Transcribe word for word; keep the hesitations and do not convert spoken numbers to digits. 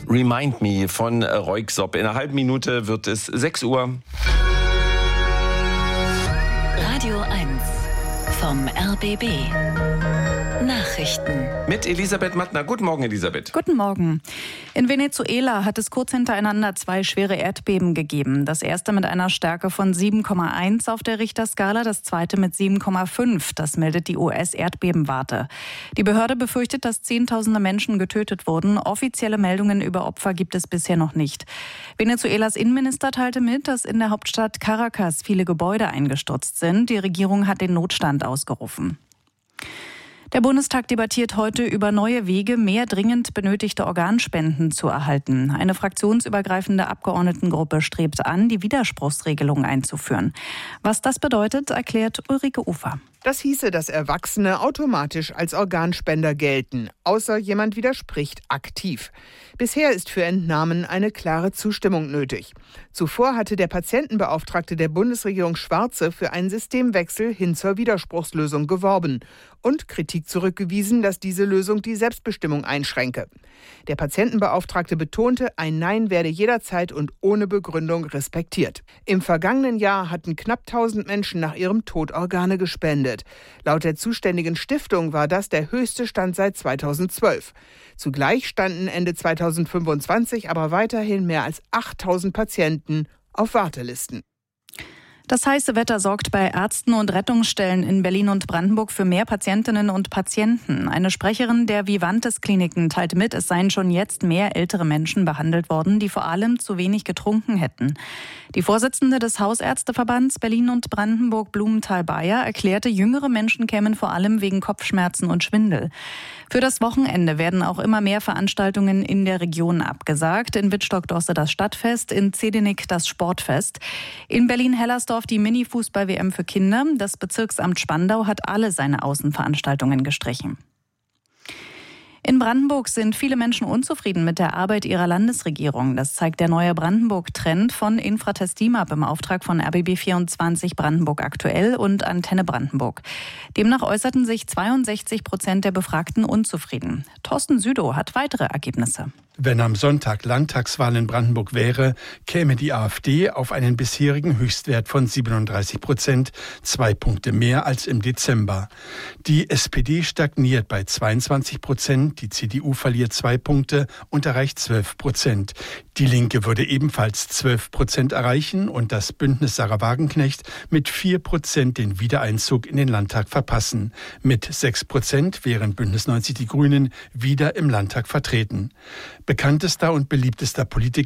Remind Me von Röyksopp. In einer halben Minute wird es sechs Uhr. Radio eins vom R B B. Nachrichten. Mit Elisabeth Mattner. Guten Morgen, Elisabeth. Guten Morgen. In Venezuela hat es kurz hintereinander zwei schwere Erdbeben gegeben. Das erste mit einer Stärke von sieben Komma eins auf der Richterskala, das zweite mit sieben Komma fünf. Das meldet die U S-Erdbebenwarte. Die Behörde befürchtet, dass Zehntausende Menschen getötet wurden. Offizielle Meldungen über Opfer gibt es bisher noch nicht. Venezuelas Innenminister teilte mit, dass in der Hauptstadt Caracas viele Gebäude eingestürzt sind. Die Regierung hat den Notstand ausgerufen. Der Bundestag debattiert heute über neue Wege, mehr dringend benötigte Organspenden zu erhalten. Eine fraktionsübergreifende Abgeordnetengruppe strebt an, die Widerspruchsregelung einzuführen. Was das bedeutet, erklärt Ulrike Ufer. Das hieße, dass Erwachsene automatisch als Organspender gelten, außer jemand widerspricht aktiv. Bisher ist für Entnahmen eine klare Zustimmung nötig. Zuvor hatte der Patientenbeauftragte der Bundesregierung Schwarze für einen Systemwechsel hin zur Widerspruchslösung geworben und Kritik zurückgewiesen, dass diese Lösung die Selbstbestimmung einschränke. Der Patientenbeauftragte betonte, ein Nein werde jederzeit und ohne Begründung respektiert. Im vergangenen Jahr hatten knapp tausend Menschen nach ihrem Tod Organe gespendet. Laut der zuständigen Stiftung war das der höchste Stand seit zweitausendzwölf. Zugleich standen Ende zweitausendfünfundzwanzig aber weiterhin mehr als achttausend Patienten auf Wartelisten. Das heiße Wetter sorgt bei Ärzten und Rettungsstellen in Berlin und Brandenburg für mehr Patientinnen und Patienten. Eine Sprecherin der Vivantes Kliniken teilte mit, es seien schon jetzt mehr ältere Menschen behandelt worden, die vor allem zu wenig getrunken hätten. Die Vorsitzende des Hausärzteverbands Berlin und Brandenburg, Blumenthal-Bayer, erklärte, jüngere Menschen kämen vor allem wegen Kopfschmerzen und Schwindel. Für das Wochenende werden auch immer mehr Veranstaltungen in der Region abgesagt. In Wittstock-Dosse das Stadtfest, in Zedenik das Sportfest. In Berlin-Hellersdorf die Mini-Fußball-W M für Kinder. Das Bezirksamt Spandau hat alle seine Außenveranstaltungen gestrichen. In Brandenburg sind viele Menschen unzufrieden mit der Arbeit ihrer Landesregierung. Das zeigt der neue Brandenburg-Trend von Infratest DIMAP im Auftrag von R B B vierundzwanzig Brandenburg aktuell und Antenne Brandenburg. Demnach äußerten sich zweiundsechzig Prozent der Befragten unzufrieden. Thorsten Südow hat weitere Ergebnisse. Wenn am Sonntag Landtagswahl in Brandenburg wäre, käme die AfD auf einen bisherigen Höchstwert von siebenunddreißig Prozent, zwei Punkte mehr als im Dezember. Die S P D stagniert bei zweiundzwanzig Prozent, die C D U verliert zwei Punkte und erreicht zwölf Prozent. Die Linke würde ebenfalls zwölf Prozent erreichen und das Bündnis Sarah Wagenknecht mit vier Prozent den Wiedereinzug in den Landtag verpassen. Mit sechs Prozent wären Bündnis neunzig Die Grünen wieder im Landtag vertreten. Bekanntester und beliebtester Politiker